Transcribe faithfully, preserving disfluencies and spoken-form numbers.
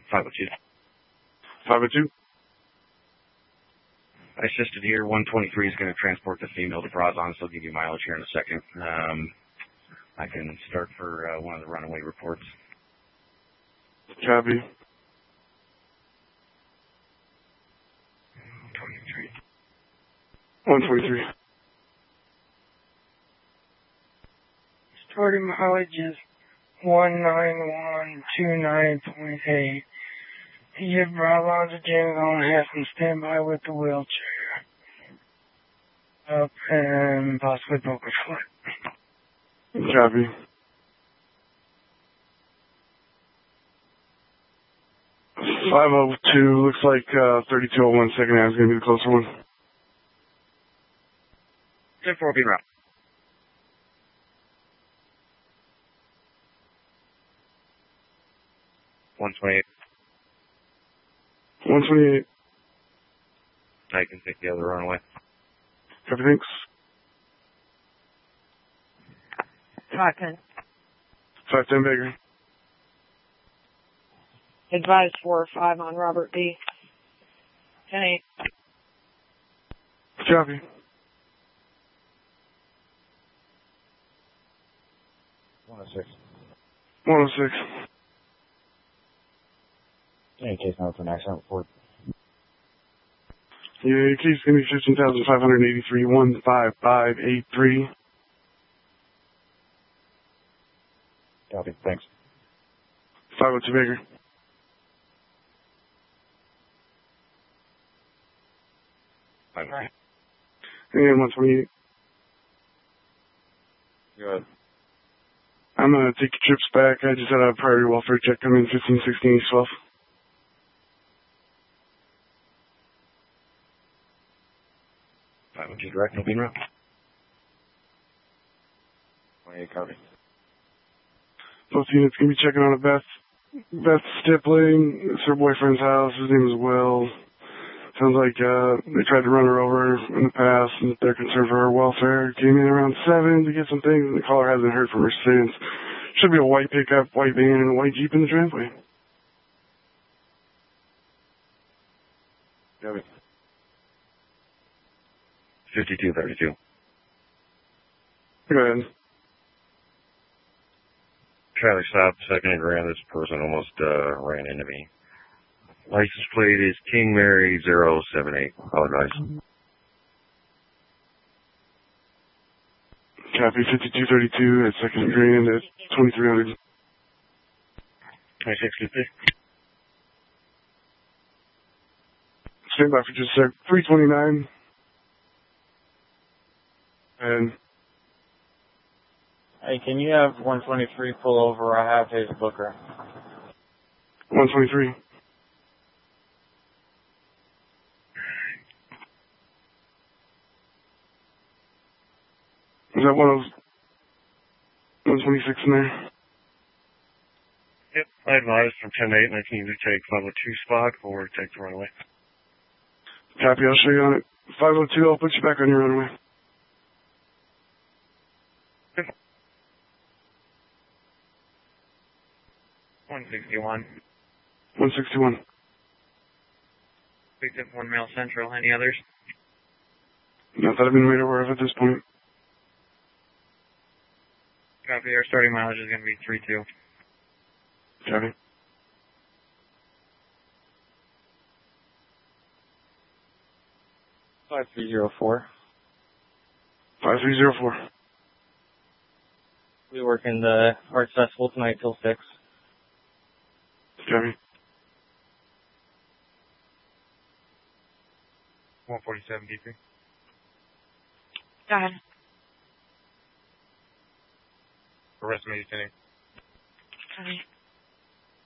five oh two. five oh two. I assisted here. one twenty-three is going to transport the female to Brazon, so I'll give you mileage here in a second. Um, I can start for uh, one of the runaway reports. Copy. one twenty-three. one twenty-three. Starting mileage is one nine one two nine point eight. He had Brazon's agenda on half and stand by with the wheelchair. Up and possibly broke a foot. Copy. five oh two, looks like uh, thirty-two oh one second half is going to be the closer one. ten four, be route. one twenty-eight. one twenty-eight. I can take the other runaway. Copy, thanks. five ten. five ten Baker. Advise four or five on Robert B. ten eight. Copy. one oh six. one oh six. Any case number for an accident report? Yeah, your case is going to be fifteen thousand five hundred eighty-three, one five five eight three. Copy, thanks. five oh two Baker. Right. And one twenty-eight. Go ahead. I'm going to take your trips back. I just had a priority welfare check come in fifteen sixteen twelve. five oh two direct, no beam route. twenty-eight, copy. Both units going to be checking on a Beth. Beth Stipling. It's her boyfriend's house. His name is Will. Sounds like uh, they tried to run her over in the past, and they're concerned for her welfare. Came in around seven to get some things, and the caller hasn't heard from her since. Should be a white pickup, white van, and a white Jeep in the driveway. Copy. fifty-two thirty-two. Go ahead. Traffic stop, second and grand. This person almost uh, ran into me. License plate is King Mary zero seven eight. Apologize. Copy fifty-two thirty-two at second and grand at twenty-three hundred. twenty-six fifty. Stand by for just a sec. three twenty-nine. And Hey, can you have one twenty-three pull over? I have his booker. one twenty-three. Is that one of one twenty-six in there? Yep, I advised from ten to eight, and I can either take five oh two spot or take the runaway. Copy, I'll show you on it. five oh two, I'll put you back on your runway. one sixty-one. one sixty-one. Picked up one Mail Central. Any others? Not that I've been made aware of at this point. Copy. Our starting mileage is going to be three two. Copy. five three zero four. five three zero four. We work in the Arts Festival tonight till six. Copy. one forty-seven D three. Go ahead. Arrest me, Lieutenant. Copy.